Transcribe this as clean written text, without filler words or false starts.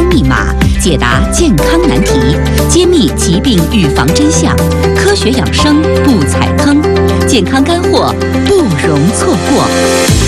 密码，解答健康难题，揭秘疾病预防真相，科学养生不踩坑，健康干货不容错过。